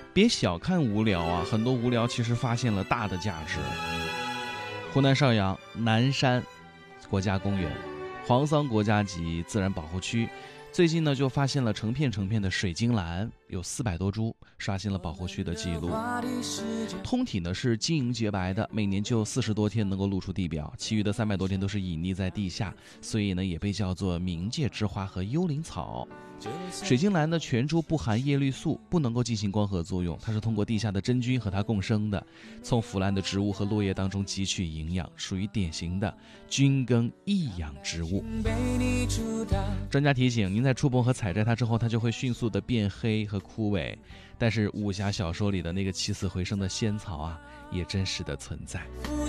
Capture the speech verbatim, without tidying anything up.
别小看无聊啊，很多无聊其实发现了大的价值。湖南邵阳南山国家公园，黄桑国家级自然保护区，最近呢就发现了成片成片的水晶兰，有四百多株，刷新了保护区的记录。通体呢是晶莹洁白的，每年就四十多天能够露出地表，其余的三百多天都是隐匿在地下，所以呢也被叫做冥界之花和幽灵草。水晶兰的全株不含叶绿素，不能够进行光合作用，它是通过地下的真菌和它共生的，从腐烂的植物和落叶当中汲取营养，属于典型的菌耕异养植物。专家提醒，您在触碰和采摘它之后，它就会迅速的变黑和枯萎，但是武侠小说里的那个起死回生的仙草啊，也真实的存在。